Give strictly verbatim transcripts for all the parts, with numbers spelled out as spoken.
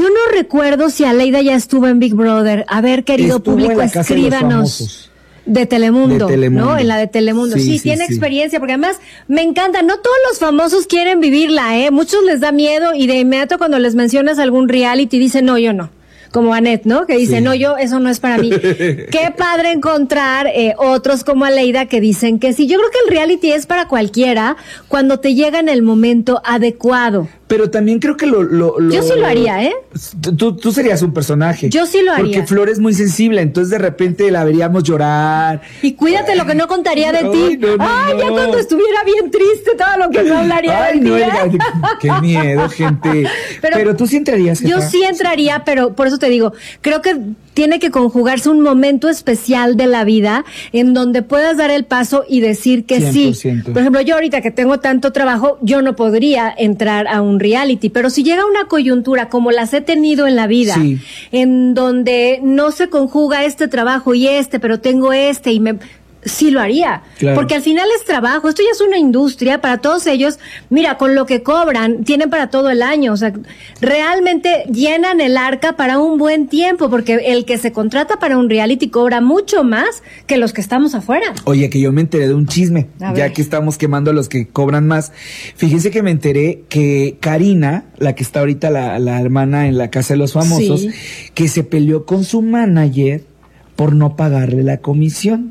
Yo no recuerdo si Aleida ya estuvo en Big Brother. A ver, querido Estuvo público, en la Casa de los escríbanos. Famosos. De Telemundo, De Telemundo, ¿no? En la de Telemundo. Sí, Sí, sí, tiene sí. experiencia, porque además me encanta. No todos los famosos quieren vivirla, ¿eh? Muchos les da miedo y de inmediato cuando les mencionas algún reality dicen, no, yo no. Como Annette, ¿no? Que dice, Sí. no, yo, eso no es para mí. Qué padre encontrar eh, otros como Aleida que dicen que sí. Yo creo que el reality es para cualquiera cuando te llega en el momento adecuado. Pero también creo que lo... lo, lo Yo sí lo haría, ¿eh? Tú, tú serías un personaje. Yo sí lo haría. Porque Flor es muy sensible, entonces de repente la veríamos llorar. Y cuídate lo que no contaría de Ay, ti. no, no, Ay, ya no. cuando estuviera bien triste, todo lo que no hablaría Ay, de no, ti. ¿eh? oiga, qué miedo, gente. Pero- Pero, tú sí entrarías, Yo jefa. sí entraría, pero por eso te digo, creo que tiene que conjugarse un momento especial de la vida en donde puedas dar el paso y decir que cien por sí. ciento. Por ejemplo, yo ahorita que tengo tanto trabajo, yo no podría entrar a un reality, pero si llega una coyuntura como las he tenido en la vida, Sí. en donde no se conjuga este trabajo y este, pero tengo este y me... Sí lo haría, Claro. porque al final es trabajo, esto ya es una industria, para todos ellos, mira, con lo que cobran, tienen para todo el año, o sea, realmente llenan el arca para un buen tiempo, porque el que se contrata para un reality cobra mucho más que los que estamos afuera. Oye, que yo me enteré de un chisme, A ya ver. que estamos quemando a los que cobran más. Fíjense que me enteré que Karina, la que está ahorita la, la hermana en la Casa de los Famosos, Sí. que se peleó con su manager por no pagarle la comisión.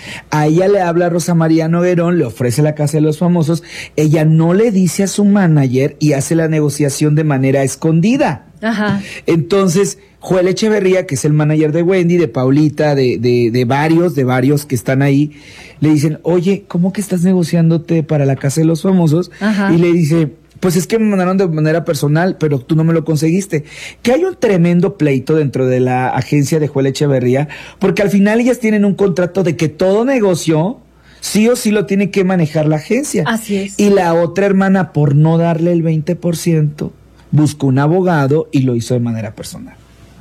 A ella le habla Rosa María Noguerón, le ofrece la Casa de los Famosos, ella no le dice a su manager y hace la negociación de manera escondida. Ajá. Entonces, Joel Echeverría, que es el manager de Wendy, de Paulita, de, de, de varios, de varios que están ahí, le dicen, oye, ¿cómo que estás negociándote para la Casa de los Famosos? Ajá. Y le dice, pues es que me mandaron de manera personal, pero tú no me lo conseguiste. Que hay un tremendo pleito dentro de la agencia de Joel Echeverría, porque al final ellas tienen un contrato de que todo negocio sí o sí lo tiene que manejar la agencia. Así es. Y la otra hermana, por no darle el veinte por ciento, buscó un abogado y lo hizo de manera personal.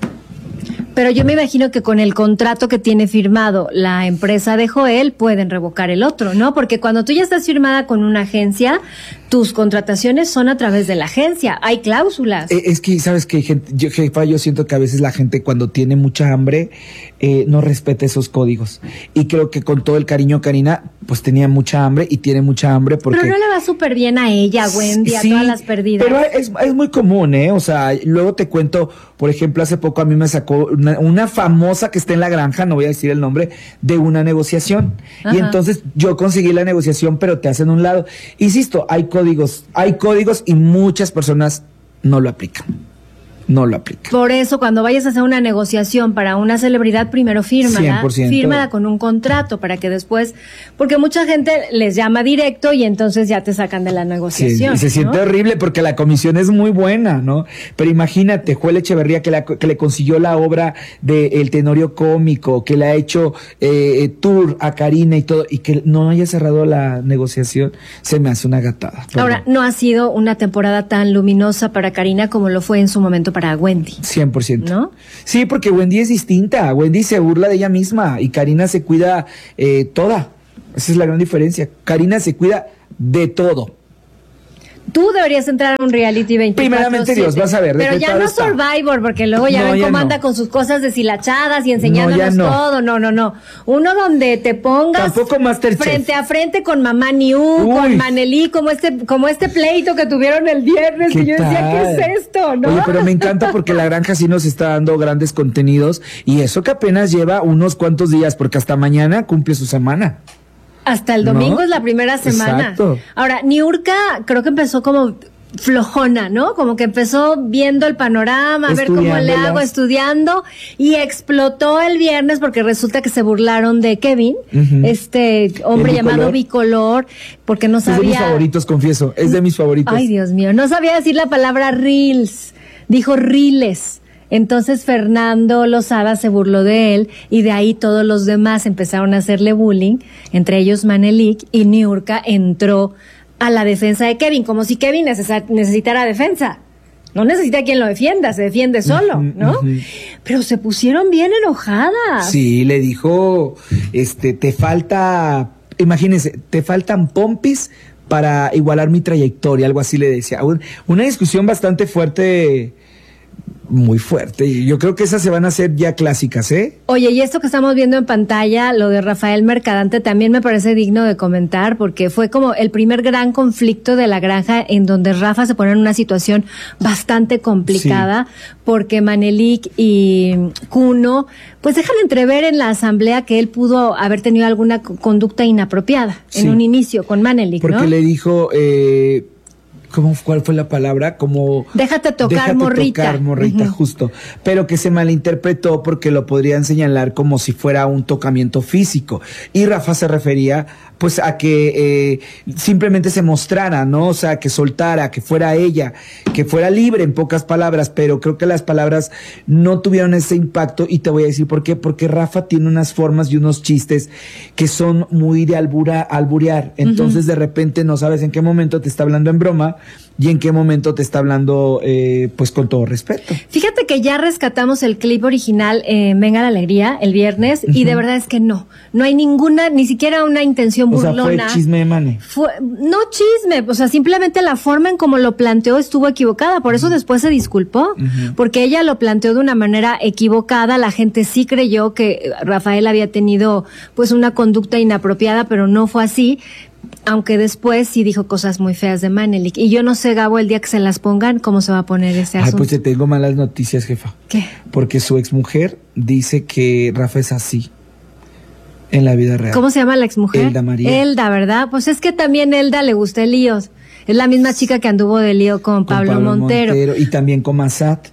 Pero yo me imagino que con el contrato que tiene firmado la empresa de Joel pueden revocar el otro, ¿no? Porque cuando tú ya estás firmada con una agencia, tus contrataciones son a través de la agencia, hay cláusulas. Eh, es que, ¿sabes qué, gente? Yo, jefa, yo siento que a veces la gente cuando tiene mucha hambre eh, no respeta esos códigos. Y creo que con todo el cariño, Karina, pues tenía mucha hambre y tiene mucha hambre porque... Pero no le va súper bien a ella, a Wendy, a Sí, todas las perdidas. Pero es, es muy común, ¿eh? O sea, luego te cuento, por ejemplo, hace poco a mí me sacó una, una famosa que está en la granja, no voy a decir el nombre, de una negociación. Ajá. Y entonces yo conseguí la negociación, pero te hacen un lado. Insisto, hay códigos, hay códigos y muchas personas no lo aplican. No lo aplican. Por eso, cuando vayas a hacer una negociación para una celebridad, primero fírmala, cien por ciento. fírmala con un contrato para que después, porque mucha gente les llama directo y entonces ya te sacan de la Sí, negociación. y se siente ¿no? horrible porque la comisión es muy buena, ¿no? Pero imagínate, Joel Echeverría que, la- que le consiguió la obra de El Tenorio Cómico, que le ha hecho eh, eh, tour a Karina y todo, y que no haya cerrado la negociación, se me hace una gatada. Perdón. Ahora, no ha sido una temporada tan luminosa para Karina como lo fue en su momento para Wendy. cien por ciento. ¿No? Sí, porque Wendy es distinta. Wendy se burla de ella misma y Karina se cuida eh, toda. Esa es la gran diferencia. Karina se cuida de todo. Tú deberías entrar a un reality veinticuatro Primeramente Dios, vas a ver, Pero ya decretado no está. Survivor, porque luego ya No, ven ya cómo no. anda con sus cosas deshilachadas y enseñándonos No, ya no. todo. No, no, no. Uno donde te pongas Tampoco Masterchef. frente a frente con Mamá Niu, Uy. con Manelí, como este, como este pleito que tuvieron el viernes. ¿Qué Y yo decía, tal? ¿qué es esto? ¿No? Oye, pero me encanta porque la granja sí nos está dando grandes contenidos y eso que apenas lleva unos cuantos días, porque hasta mañana cumple su semana. Hasta el domingo ¿No? es la primera semana. Exacto. Ahora, Niurka creo que empezó como flojona, ¿no? Como que empezó viendo el panorama, a ver cómo le Estudiándolas. hago, estudiando, y explotó el viernes porque resulta que se burlaron de Kevin, Ujú. este hombre El llamado bicolor. bicolor, porque no Es de mis sabía... favoritos, confieso. Es de mis favoritos. Ay, Dios mío, no sabía decir la palabra reels, dijo riles. Entonces Fernando Lozada se burló de él y de ahí todos los demás empezaron a hacerle bullying, entre ellos Manelik, y Niurka entró a la defensa de Kevin, como si Kevin necesa- necesitara defensa. No necesita quien lo defienda, se defiende solo, Ujú, ¿no? ujú. Pero se pusieron bien enojadas. Sí, le dijo, este, te falta, imagínense, te faltan pompis para igualar mi trayectoria, algo así le decía. Un- Una discusión bastante fuerte Muy fuerte. Yo creo que esas se van a hacer ya clásicas, ¿eh? Oye, y esto que estamos viendo en pantalla, lo de Rafael Mercadante, también me parece digno de comentar, porque fue como el primer gran conflicto de la granja en donde Rafa se pone en una situación bastante complicada, sí. porque Manelik y Kuno, pues dejan entrever en la asamblea que él pudo haber tenido alguna conducta inapropiada sí. en un inicio con Manelik, porque ¿no? le dijo... Eh, ¿Cómo, ¿Cuál fue la palabra? Como... Déjate tocar, déjate morrita. tocar, morrita, uh-huh. justo. Pero que se malinterpretó porque lo podrían señalar como si fuera un tocamiento físico. Y Rafa se refería, pues, a que eh, simplemente se mostrara, ¿no? O sea, que soltara, que fuera ella, que fuera libre, en pocas palabras. Pero creo que las palabras no tuvieron ese impacto. Y te voy a decir por qué. Porque Rafa tiene unas formas y unos chistes que son muy de albura, alburear. Entonces, uh-huh. de repente, no sabes en qué momento te está hablando en broma y en qué momento te está hablando eh, pues con todo respeto. Fíjate que ya rescatamos el clip original eh, Venga la Alegría el viernes uh-huh. y de verdad es que no, no hay ninguna, ni siquiera una intención burlona. O sea, fue chisme de Mane. Fue, no chisme, o sea, simplemente la forma en cómo lo planteó estuvo equivocada, por eso uh-huh. después se disculpó, uh-huh. porque ella lo planteó de una manera equivocada, la gente sí creyó que Rafael había tenido pues una conducta inapropiada, pero no fue así. Aunque después sí dijo cosas muy feas de Manelik. Y yo no sé, Gabo, el día que se las pongan, ¿cómo se va a poner ese asunto? Ay, pues te tengo malas noticias, jefa. ¿Qué? Porque su exmujer dice que Rafa es así en la vida real. ¿Cómo se llama la exmujer? Elda María. Elda, ¿verdad? Pues es que también Elda le gusta el lío. Es la misma chica que anduvo de lío con, con Pablo, Pablo Montero. Montero. Y también con Massat.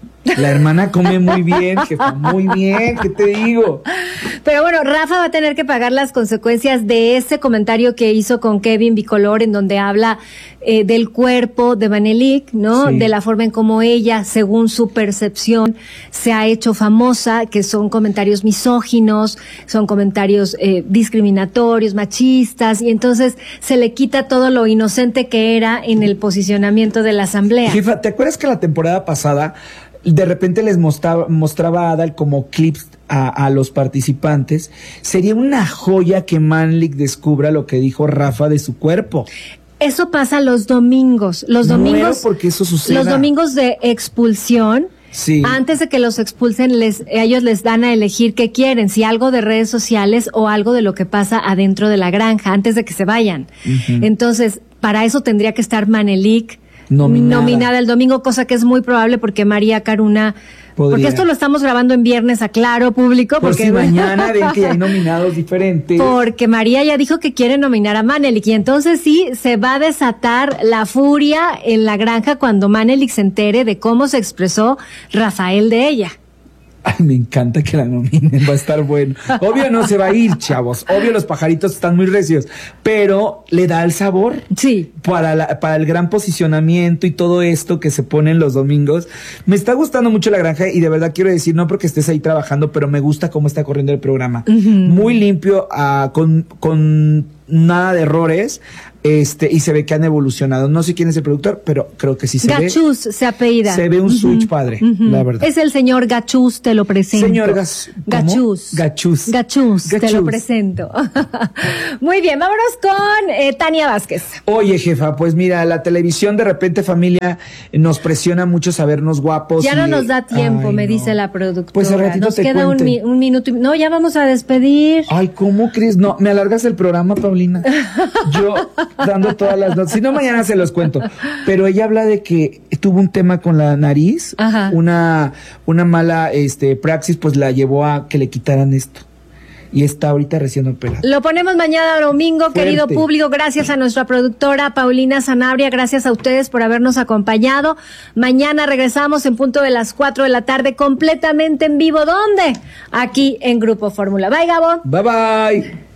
La hermana come muy bien, jefa, muy bien, ¿qué te digo? Pero bueno, Rafa va a tener que pagar las consecuencias de ese comentario que hizo con Kevin Bicolor, en donde habla eh, del cuerpo de Manelik, ¿no? Sí. De la forma en cómo ella, según su percepción, se ha hecho famosa, que son comentarios misóginos, son comentarios eh, discriminatorios, machistas, y entonces se le quita todo lo inocente que era en el posicionamiento de la asamblea. Jefa, ¿te acuerdas que la temporada pasada de repente les mostraba, mostraba a Adal como clips a, a los participantes? Sería una joya que Manelik descubra lo que dijo Rafa de su cuerpo. Eso pasa los domingos. Los domingos. Muero porque eso suceda. Los domingos de expulsión. Sí. Antes de que los expulsen, les, ellos les dan a elegir qué quieren, si algo de redes sociales o algo de lo que pasa adentro de la granja, antes de que se vayan. Uh-huh. Entonces, para eso tendría que estar Manelik Nominada. nominada el domingo, cosa que es muy probable porque María Caruna, podría. Porque esto lo estamos grabando en viernes, aclaro, público. Por porque si mañana ven que hay nominados diferentes. Porque María ya dijo que quiere nominar a Manelik y entonces sí se va a desatar la furia en la granja cuando Manelik se entere de cómo se expresó Rafael de ella. Ay, me encanta que la nominen, va a estar bueno. Obvio no se va a ir, chavos. Obvio los pajaritos están muy recios, pero le da el sabor. Sí. Para, la, para el gran posicionamiento y todo esto que se pone en los domingos. Me está gustando mucho la granja y de verdad quiero decir, no porque estés ahí trabajando, pero me gusta cómo está corriendo el programa. Uh-huh. Muy limpio, uh, con, con nada de errores. Este, y se ve que han evolucionado. No sé quién es el productor, pero creo que sí se Gachús, ve. Gachús se apellida. Se ve un uh-huh. switch padre, uh-huh. la verdad. Es el señor Gachús, te lo presento. Señor Gas, Gachús. Gachús. Gachús, te lo presento. Muy bien, vámonos con eh, Tania Vázquez. Oye, jefa, pues mira, la televisión de repente, familia, nos presiona mucho sabernos guapos. Ya y, no nos da tiempo, ay, me no. dice la productora. Pues al ratito nos te queda un, mi, un minuto. Y, no, ya vamos a despedir. Ay, ¿cómo crees? No, me alargas el programa, Paulina. Yo dando todas las notas. Si no, mañana se los cuento. Pero ella habla de que tuvo un tema con la nariz, Ajá. una una mala este praxis, pues la llevó a que le quitaran esto. Y está ahorita recién operada. Lo ponemos mañana domingo, Fuerte. Querido público. Gracias a nuestra productora Paulina Sanabria. Gracias a ustedes por habernos acompañado. Mañana regresamos en punto de las cuatro de la tarde, completamente en vivo. ¿Dónde? Aquí en Grupo Fórmula. Bye, Gabo. Bye, bye.